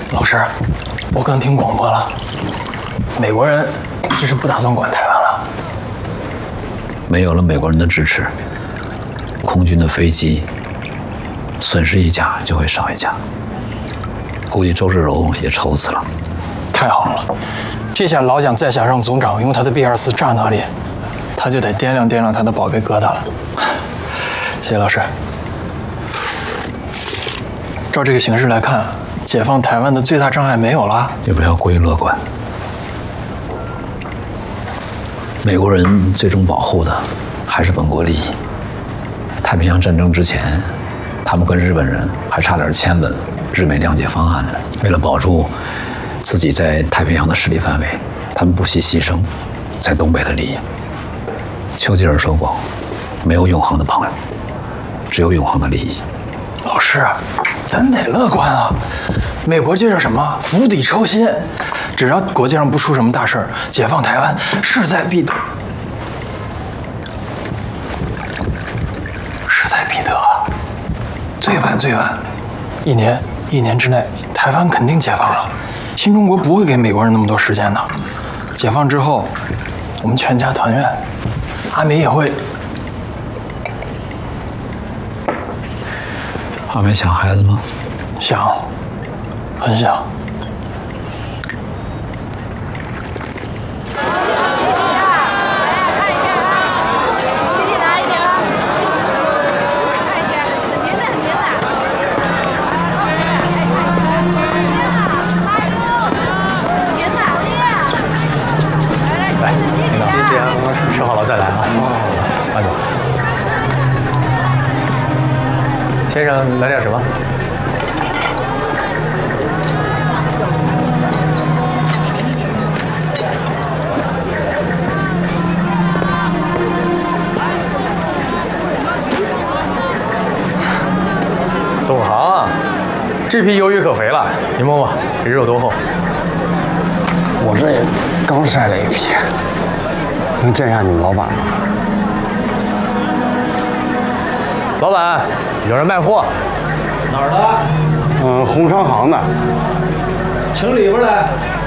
老师，我刚听广播了，美国人这是不打算管台湾了。 没有了美国人的支持，空军的飞机损失一架就会少一架，估计周志柔也愁死了。 太好了，这下老蒋再想让总长用他的 B-24炸那里，他就得掂量掂量他的宝贝疙瘩了。谢谢老师。照这个形势来看，解放台湾的最大障碍没有了。 也不要过于乐观。美国人最终保护的还是本国利益。太平洋战争之前，他们跟日本人还差点签了日美谅解方案呢。为了保住自己在太平洋的势力范围，他们不惜牺牲在东北的利益。丘吉尔说过，没有永恒的朋友，只有永恒的利益。 老师，咱得乐观啊！美国这叫什么？釜底抽薪。只要国际上不出什么大事儿，解放台湾势在必得。势在必得，最晚一年之内，台湾肯定解放了。新中国不会给美国人那么多时间的。解放之后，我们全家团圆，阿美也会。 阿美想孩子吗？ 想，很想。 吃好了再来啊！慢走。先生，来点什么？董行，这批鱿鱼可肥了，你摸摸，这肉多厚？ 我这也刚筛了一批。能见一下你们老板吗？ 老板，有人卖货。 哪儿的？ 红商行的。 请里边来。